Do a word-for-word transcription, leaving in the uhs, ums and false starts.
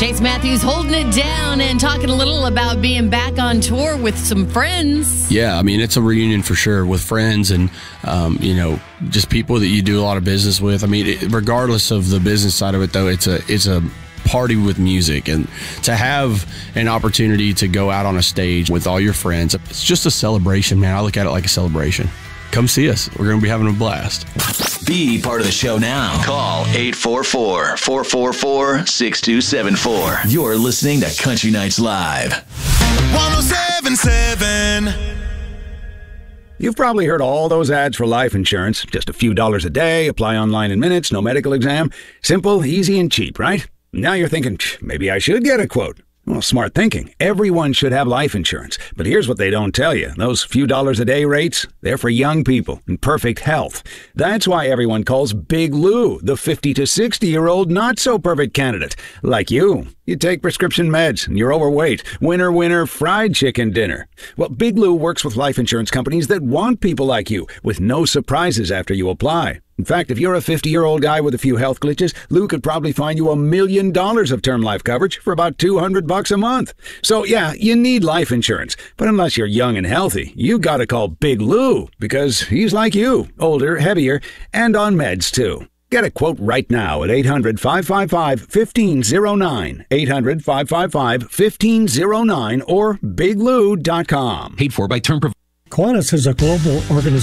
Chase Matthews holding it down and talking a little about being back on tour with some friends. Yeah, I mean, it's a reunion for sure with friends and, um, you know, just people that you do a lot of business with. I mean, it, regardless of the business side of it, though, it's a it's a party with music. And to have an opportunity to go out on a stage with all your friends, it's just a celebration, man. I look at it like a celebration. Come see us. We're going to be having a blast. Be part of the show now. Call eight four four, four four four, six two seven four. You're listening to Country Nights Live. one oh seven point seven. You've probably heard all those ads for life insurance. Just a few dollars a day, apply online in minutes, no medical exam. Simple, easy, and cheap, right? Now you're thinking, maybe I should get a quote. Well, smart thinking. Everyone should have life insurance. But here's what they don't tell you. Those few dollars a day rates, they're for young people in perfect health. That's why everyone calls Big Lou the fifty to sixty-year-old not-so-perfect candidate. Like you. You take prescription meds and you're overweight. Winner, winner, fried chicken dinner. Well, Big Lou works with life insurance companies that want people like you, with no surprises after you apply. In fact, if you're a fifty-year-old guy with a few health glitches, Lou could probably find you a million dollars of term life coverage for about two hundred bucks a month. So yeah, you need life insurance. But unless you're young and healthy, you gotta call Big Lou, because he's like you, older, heavier, and on meds too. Get a quote right now at eight hundred, five five five, one five zero nine, eight hundred, five five five, one five zero nine, or big lou dot com. Paid for by Term Provider. Kiwanis is a global organization